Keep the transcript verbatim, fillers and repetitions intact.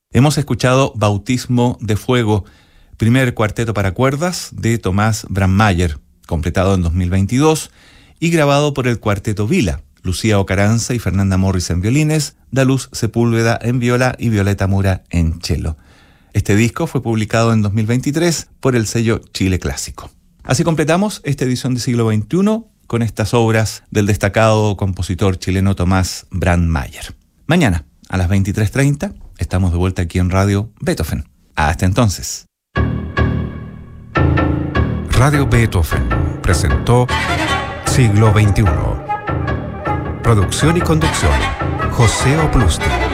Hemos escuchado Bautismo de Fuego, primer cuarteto para cuerdas de Tomás Brandmeier, completado en dos mil veintidós y grabado por el Cuarteto Vila, Lucía Ocaranza y Fernanda Morris en violines, Daluz Sepúlveda en viola y Violeta Mura en cello. Este disco fue publicado en dos mil veintitrés por el sello Chile Clásico. Así completamos esta edición de Siglo veintiuno con estas obras del destacado compositor chileno Tomás Brandmeier. Mañana, a las veintitrés treinta, estamos de vuelta aquí en Radio Beethoven. Hasta entonces. Radio Beethoven presentó Siglo veintiuno. Producción y conducción, José Oplusti.